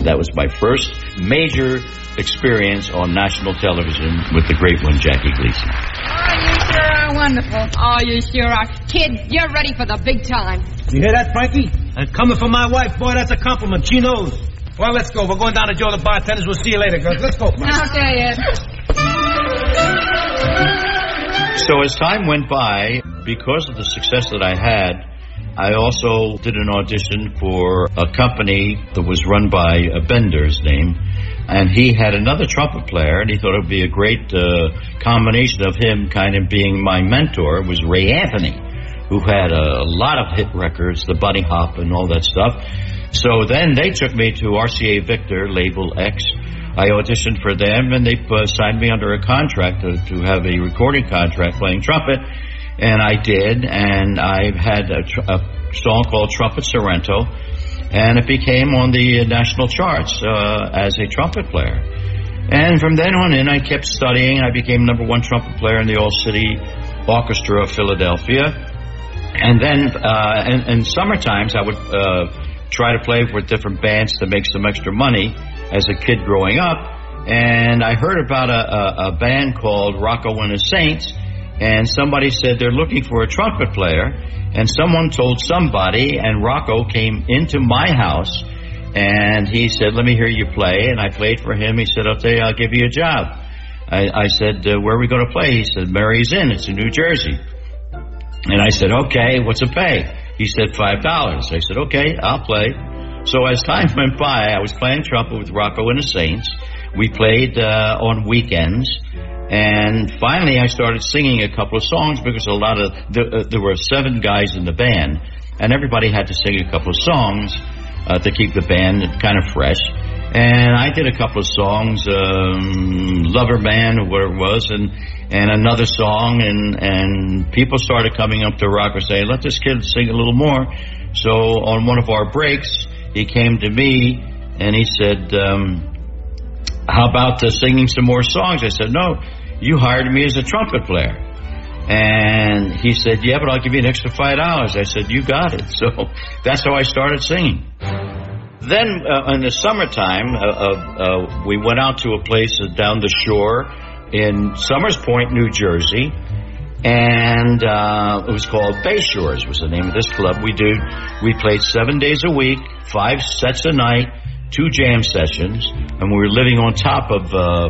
That was my first major experience on national television with the great one, Jackie Gleason. Oh, you sure are wonderful. Oh, you sure are. Kid, you're ready for the big time. You hear that, Frankie? Coming from my wife, boy, that's a compliment. She knows. Well, let's go. We're going down to Joe the bartenders. We'll see you later, girls. Let's go, Frankie. Okay, So as time went by, because of the success that I had, I also did an audition for a company that was run by Bender's name, and he had another trumpet player, and he thought it would be a great combination of him kind of being my mentor. It was Ray Anthony, who had a lot of hit records, the Bunny Hop and all that stuff. So then they took me to RCA Victor, label X. I auditioned for them, and they signed me under a contract to have a recording contract playing trumpet. And I did, and I had a song called Trumpet Sorrento, and it became on the national charts as a trumpet player. And from then on in, I kept studying. I became #1 trumpet player in the All-City Orchestra of Philadelphia. And then in summer times, I would try to play with different bands to make some extra money as a kid growing up. And I heard about a band called Rocco and his Saints, and somebody said they're looking for a trumpet player, and someone told somebody, and Rocco came into my house, and he said, let me hear you play, and I played for him. He said, okay, I'll give you a job. I said, where are we going to play? He said, Mary's Inn, it's in New Jersey. And I said, okay, what's the pay? He said, $5. I said, okay, I'll play. So as time went by, I was playing trumpet with Rocco and the Saints. We played on weekends. And finally, I started singing a couple of songs because there were 7 guys in the band, and everybody had to sing a couple of songs to keep the band kind of fresh. And I did a couple of songs, Lover Man, or whatever it was, and another song, and people started coming up to Rocco saying, let this kid sing a little more. So on one of our breaks, he came to me, and he said, how about singing some more songs? I said, no, you hired me as a trumpet player. And he said, yeah, but I'll give you an extra $5. I said, you got it. So that's how I started singing. Then in the summertime, we went out to a place down the shore in Summers Point, New Jersey, and it was called Bay Shores was the name of this club. We played 7 days a week, 5 sets a night, 2 jam sessions, and we were living on top of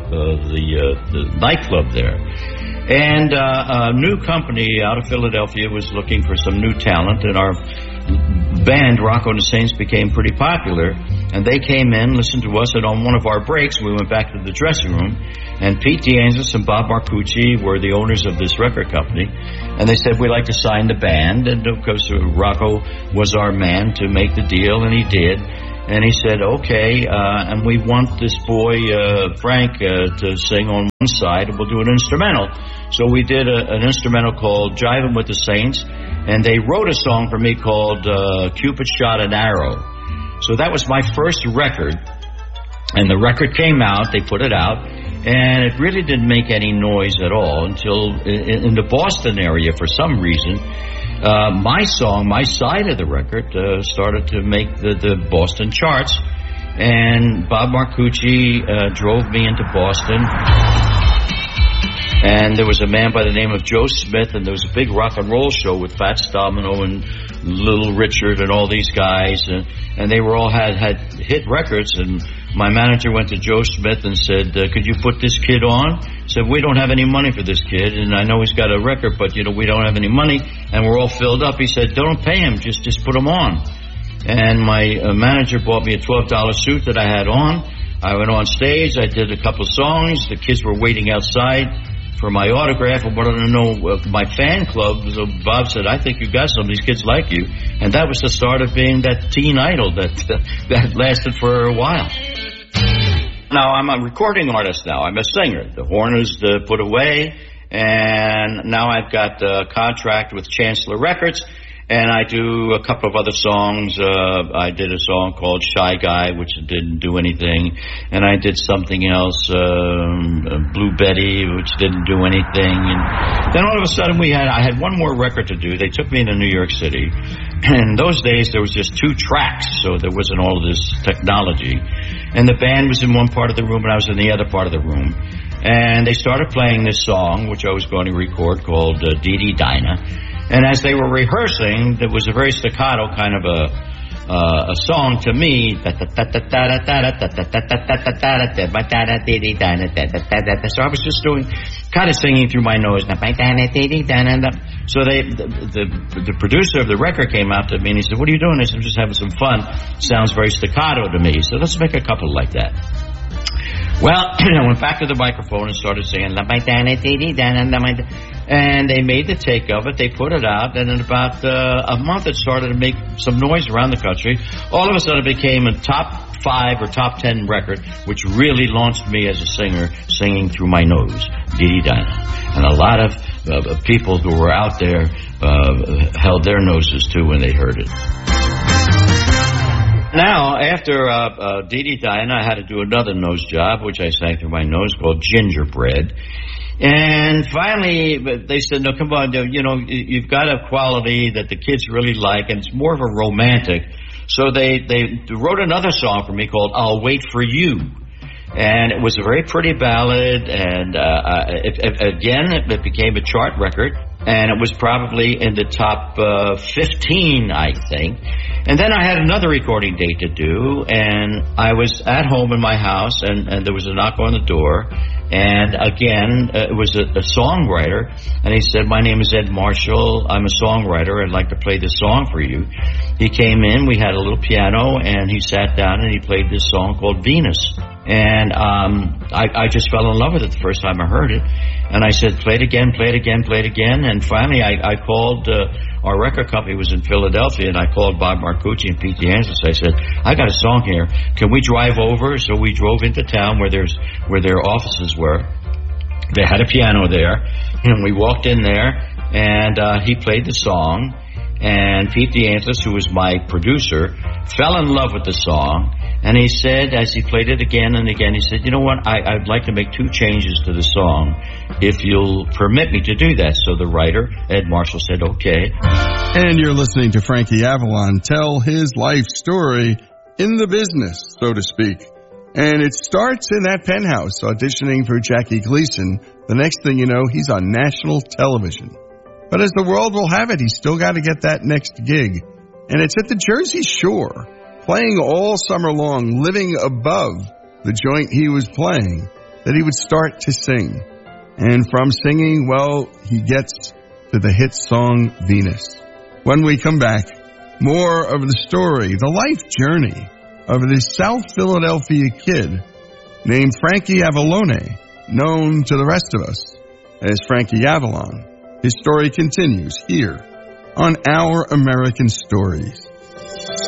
the nightclub there. And a new company out of Philadelphia was looking for some new talent, and our band, Rocco and the Saints, became pretty popular. And they came in, listened to us, and on one of our breaks, we went back to the dressing room, and Pete DeAngelis and Bob Marcucci were the owners of this record company, and they said, we'd like to sign the band, and of course, Rocco was our man to make the deal, and he did. And he said, okay, and we want this boy, Frank, to sing on one side, and we'll do an instrumental. So we did an instrumental called Jivin' with the Saints, and they wrote a song for me called Cupid Shot an Arrow. So that was my first record, and the record came out, they put it out, and it really didn't make any noise at all until in the Boston area, for some reason, my song, my side of the record, started to make the Boston charts, and Bob Marcucci drove me into Boston, and there was a man by the name of Joe Smith, and there was a big rock and roll show with Fats Domino and Little Richard and all these guys, and they were all had hit records, and my manager went to Joe Smith and said, could you put this kid on? Said, we don't have any money for this kid, and I know he's got a record, but, we don't have any money, and we're all filled up. He said, don't pay him, just put him on. And my manager bought me a $12 suit that I had on. I went on stage, I did a couple of songs, the kids were waiting outside for my autograph and wanted to know my fan club. So Bob said, I think you got some, these kids like you. And that was the start of being that teen idol that lasted for a while. Now, I'm a recording artist now. I'm a singer. The horn is put away, and now I've got a contract with Chancellor Records, and I do a couple of other songs. I did a song called Shy Guy, which didn't do anything, and I did something else, Blue Betty, which didn't do anything. And then all of a sudden I had one more record to do. They took me to New York City, and in those days there was just 2 tracks, so there wasn't all of this technology. And the band was in one part of the room and I was in the other part of the room. And they started playing this song, which I was going to record, called Dee Dee Dinah. And as they were rehearsing, there was a very staccato kind of a song to me. So I was just doing, kind of singing through my nose. So the producer of the record came out to me and he said, "What are you doing?" I said, "I'm just having some fun. Sounds very staccato to me. So let's make a couple like that." Well, I went back to the microphone and started singing, and they made the take of it. They put it out, and in about a month it started to make some noise around the country. All of a sudden it became a top 5 or top 10 record, which really launched me as a singer, singing through my nose, Dee Dee Dinah. And a lot of people who were out there held their noses too when they heard it. Now, after Dee Dee Dinah, I had to do another nose job, which I sang through my nose, called Gingerbread. And finally, they said, "No, come on, you've got a quality that the kids really like, and it's more of a romantic." So they wrote another song for me called I'll Wait for You. And it was a very pretty ballad, and it became a chart record, and it was probably in the top 15, I think. And then I had another recording date to do, and I was at home in my house, and there was a knock on the door, and again, it was a songwriter, and he said, "My name is Ed Marshall, I'm a songwriter, I'd like to play this song for you." He came in, we had a little piano, and he sat down and he played this song called Venus. And I just fell in love with it the first time I heard it. And I said, "Play it again, play it again, play it again." And finally I called, our record company was in Philadelphia, and I called Bob Marcucci and Pete DeAngelis. I said, "I got a song here. Can we drive over?" So we drove into town where their offices were. They had a piano there, and we walked in there, and he played the song. And Pete DeAngelis, who was my producer, fell in love with the song. And he said, as he played it again and again, he said, "You know what, I'd like to make 2 changes to the song, if you'll permit me to do that." So the writer, Ed Marshall, said, "Okay." And you're listening to Frankie Avalon tell his life story in the business, so to speak. And it starts in that penthouse auditioning for Jackie Gleason. The next thing you know, he's on national television. But as the world will have it, he's still got to get that next gig. And it's at the Jersey Shore, playing all summer long, living above the joint he was playing, that he would start to sing. And from singing, well, he gets to the hit song Venus. When we come back, more of the story, the life journey of this South Philadelphia kid named Frankie Avalone, known to the rest of us as Frankie Avalon. His story continues here on Our American Stories.